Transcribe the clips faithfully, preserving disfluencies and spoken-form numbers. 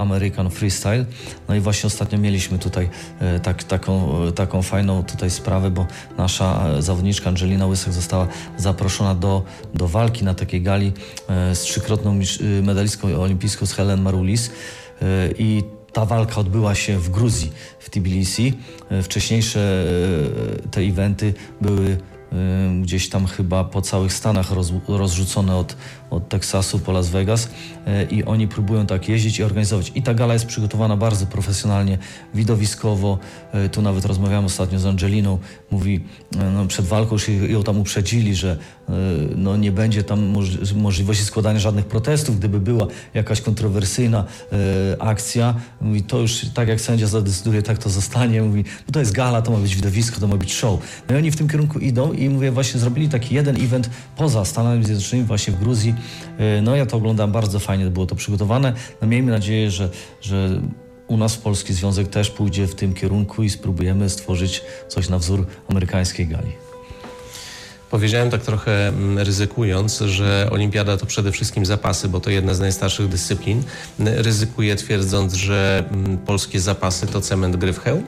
American Freestyle. No i właśnie ostatnio mieliśmy tutaj tak, taką, taką fajną tutaj sprawę, bo nasza zawodniczka Angelina Łysak została zaproszona do, do walki na takiej gali z trzykrotną medalistką olimpijską z Helen Maroulis i ta walka odbyła się w Gruzji, w Tbilisi. Wcześniejsze te eventy były gdzieś tam chyba po całych Stanach roz, rozrzucone od, od Teksasu po Las Vegas i oni próbują tak jeździć i organizować. I ta gala jest przygotowana bardzo profesjonalnie, widowiskowo. Tu nawet rozmawiałem ostatnio z Angeliną. Mówi, no przed walką już ją tam uprzedzili, że no nie będzie tam moż, możliwości składania żadnych protestów, gdyby była jakaś kontrowersyjna e, akcja. Mówi, to już tak jak sędzia zadecyduje, tak to zostanie. Mówi, no to jest gala, to ma być widowisko, to ma być show. No i oni w tym kierunku idą i mówię, właśnie zrobili taki jeden event poza Stanami Zjednoczonymi, właśnie w Gruzji. E, no ja to oglądam, bardzo fajnie było to przygotowane. No miejmy nadzieję, że, że u nas Polski Związek też pójdzie w tym kierunku i spróbujemy stworzyć coś na wzór amerykańskiej gali. Powiedziałem tak trochę ryzykując, że olimpiada to przede wszystkim zapasy, bo to jedna z najstarszych dyscyplin. Ryzykuję twierdząc, że polskie zapasy to Cement Gryfchełm,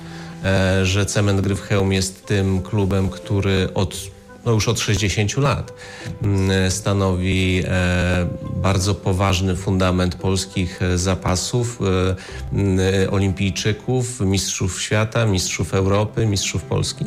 że Cement Gryfchełm jest tym klubem, który od no już od sześćdziesięciu lat stanowi bardzo poważny fundament polskich zapasów, olimpijczyków, mistrzów świata, mistrzów Europy, mistrzów Polski.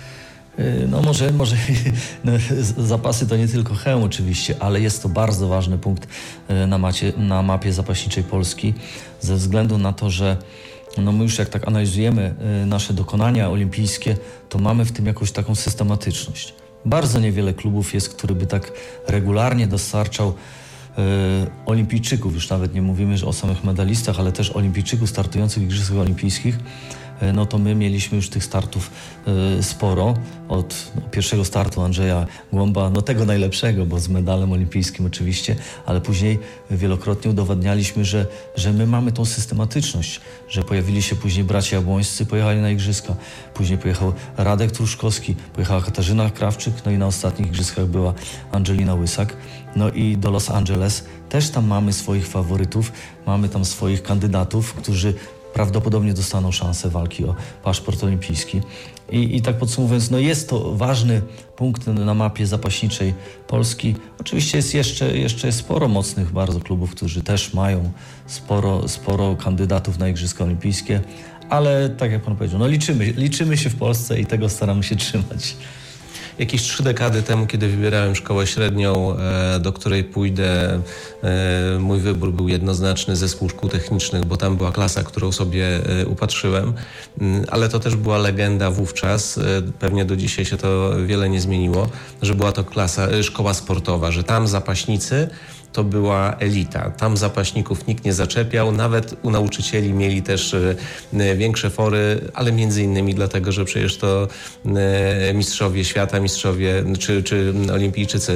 No może, może no, zapasy to nie tylko hełm oczywiście, ale jest to bardzo ważny punkt na, macie, na mapie zapaśniczej Polski ze względu na to, że no my już jak tak analizujemy nasze dokonania olimpijskie, to mamy w tym jakąś taką systematyczność. Bardzo niewiele klubów jest, który by tak regularnie dostarczał e, olimpijczyków, już nawet nie mówimy że o samych medalistach, ale też olimpijczyków startujących w Igrzyskach Olimpijskich. No to my mieliśmy już tych startów y, sporo. Od no, pierwszego startu Andrzeja Głąba, no tego najlepszego, bo z medalem olimpijskim oczywiście, ale później wielokrotnie udowadnialiśmy, że, że my mamy tą systematyczność, że pojawili się później bracia jabłońscy, pojechali na Igrzyska, później pojechał Radek Truszkowski, pojechała Katarzyna Krawczyk, no i na ostatnich Igrzyskach była Angelina Łysak. No i do Los Angeles też tam mamy swoich faworytów, mamy tam swoich kandydatów, którzy prawdopodobnie dostaną szansę walki o paszport olimpijski. I, i tak podsumowując, no jest to ważny punkt na mapie zapaśniczej Polski. Oczywiście jest jeszcze, jeszcze jest sporo mocnych bardzo klubów, którzy też mają sporo, sporo kandydatów na Igrzyska Olimpijskie, ale tak jak pan powiedział, no liczymy, liczymy się w Polsce i tego staramy się trzymać. Jakieś trzy dekady temu, kiedy wybierałem szkołę średnią, do której pójdę, mój wybór był jednoznaczny, zespół szkół technicznych, bo tam była klasa, którą sobie upatrzyłem, ale to też była legenda wówczas, pewnie do dzisiaj się to wiele nie zmieniło, że była to klasa, szkoła sportowa, że tam zapaśnicy to była elita. Tam zapaśników nikt nie zaczepiał, nawet u nauczycieli mieli też większe fory, ale między innymi dlatego, że przecież to mistrzowie świata, mistrzowie czy, czy olimpijczycy.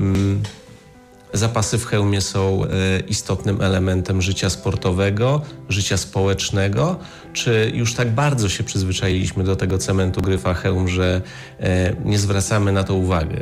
Zapasy w hełmie są istotnym elementem życia sportowego, życia społecznego, czy już tak bardzo się przyzwyczailiśmy do tego cementu gryfa hełm, że nie zwracamy na to uwagi?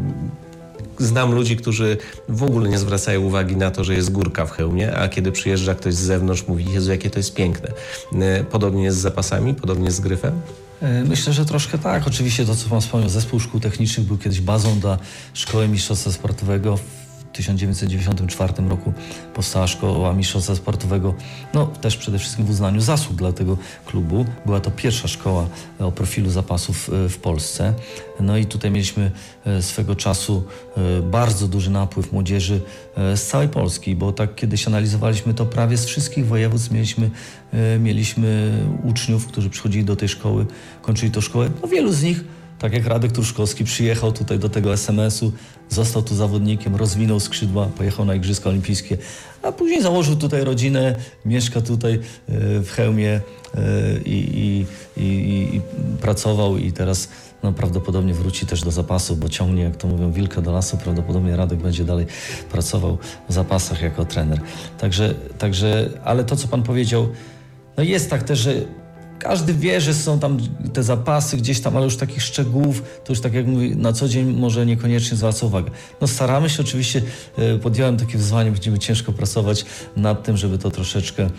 Znam ludzi, którzy w ogóle nie zwracają uwagi na to, że jest górka w hełmie, a kiedy przyjeżdża ktoś z zewnątrz, mówi: Jezu, jakie to jest piękne. Podobnie jest z zapasami, podobnie jest z gryfem? Myślę, że troszkę tak. Oczywiście to, co pan wspomniał, zespół szkół technicznych był kiedyś bazą dla Szkoły Mistrzostwa Sportowego. W tysiąc dziewięćset dziewięćdziesiątym czwartym roku powstała Szkoła Mistrzostwa Sportowego, no też przede wszystkim w uznaniu zasług dla tego klubu. Była to pierwsza szkoła o profilu zapasów w Polsce. No i tutaj mieliśmy swego czasu bardzo duży napływ młodzieży z całej Polski, bo tak kiedyś analizowaliśmy to, prawie z wszystkich województw mieliśmy, mieliśmy uczniów, którzy przychodzili do tej szkoły, kończyli tę szkołę. No wielu z nich, tak jak Radek Truszkowski, przyjechał tutaj do tego es em esu, został tu zawodnikiem, rozwinął skrzydła, pojechał na Igrzyska Olimpijskie, a później założył tutaj rodzinę, mieszka tutaj w Chełmie i, i, i, i pracował i teraz no, prawdopodobnie wróci też do zapasu, bo ciągnie, jak to mówią, wilka do lasu. Prawdopodobnie Radek będzie dalej pracował w zapasach jako trener. Także, także ale to, co pan powiedział, no jest tak też, że każdy wie, że są tam te zapasy gdzieś tam, ale już takich szczegółów, to już tak jak mówię, na co dzień może niekoniecznie zwraca uwagę. No staramy się oczywiście, podjąłem takie wyzwanie, będziemy ciężko pracować nad tym, żeby to troszeczkę